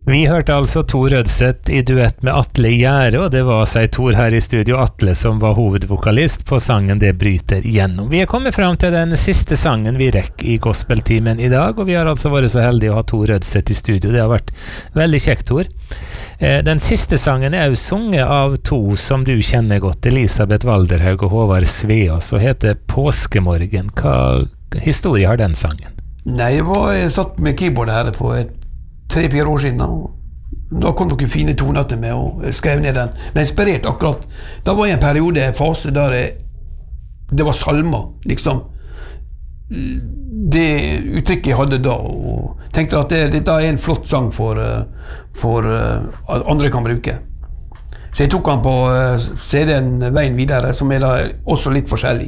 Vi hørte altså Tor Rødseth I duett med Atle Gjære, og det var seg Tor her I studio, Atle som var hovedvokalist på sangen Det bryter gjennom. Vi kommet frem til den siste sangen vi rekker I gospeltimen I dag, og vi har altså vært så heldige å ha Tor Rødseth I studio. Det har vært veldig kjekt, Tor. Den siste sangen jo sunget av to som du kjenner godt, Elisabeth Valderhaug og Håvard Sveås, og heter Påskemorgen. Hva historie har den sangen? Nei, jeg satt med keyboardet her på 3-4 år siden, og da kom noen fine toner til meg og skrev ned den. Men inspirert akkurat. Da var jeg en periode, en fase der det var salmer, liksom. Det uttrykket jeg hadde da, og tenkte at dette en flott sang for andre kan bruke. Så jeg tok han på CD-en Veien videre, som da også litt forskjellig.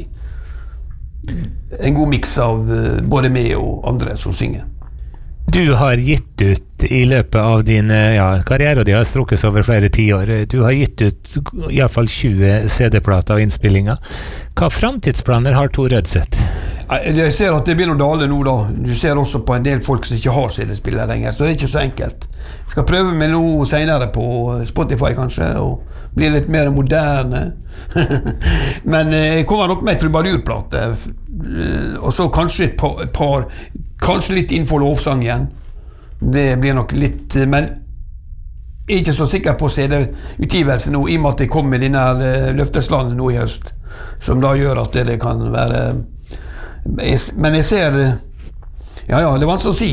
En god mix av både meg og andre som synger. Du har gitt ut I løpet av din karriere, og de har strukket over flere 10 år. Du har gitt ut I hvert fall 20 CD-plater og innspillinger. Hva fremtidsplaner har Tor Rødseth? Jeg ser at det begynner å dale nå da. Du ser også på en del folk som ikke har CD-spiller lenger, så det ikke så enkelt. Jeg skal prøve med noe senere på Spotify kanskje, og bli litt mer moderne. Men jeg kommer nok med trubadurplate, og så kanskje et par kanskje litt innenfor lovsang igjen. Det blir nok litt, men jeg ikke så sikker på CD-utgivelse nå, I og med at det kom med denne løfteslandet nå I høst, som da gjør at det kan være... Men jeg ser... Ja, det er vanskelig å si.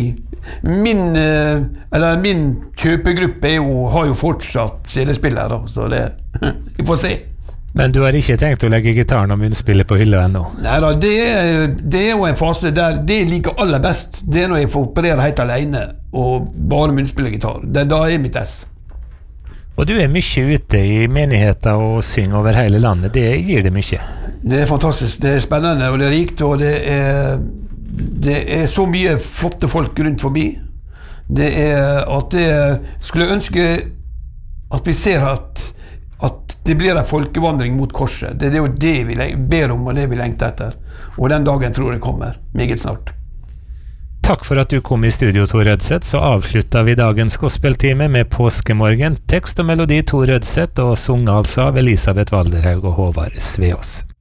Min kjøpegruppe har jo fortsatt CD-spillere, så det... Vi får se. Men du har ikke tenkt å legge gitaren og munnspillet på hylla ennå? Neida, det jo en fase der det jeg liker aller best. Det når jeg får operere helt alene og bare munnspille gitar. Da mitt ess. Og du mye ute I menigheter og synger over hele landet. Det gir det mye? Det fantastisk. Det spennende og det rikt, og det så mye flotte folk rundt forbi. Det at jeg skulle ønske at vi ser at det blir en folkevandring mot korset. Det jo det vi ber om, og det vi lengter etter. Og den dagen tror jeg kommer, meget snart. Takk for at du kom I studio, Tor Rødseth. Så avsluttet vi dagens gospeltime med Påskemorgen. Tekst og melodi Tor Rødseth, og sunget altså av Elisabeth Valderhaug og Håvard Sveås.